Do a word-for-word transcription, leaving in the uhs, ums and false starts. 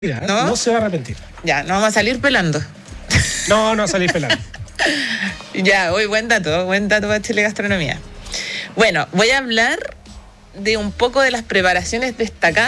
Mira, ¿no? no se va a arrepentir. Ya, no vamos a salir pelando. No, no va a salir pelando. Ya, hoy buen dato, buen dato para Chile Gastronomía. Bueno, voy a hablar de un poco de las preparaciones destacadas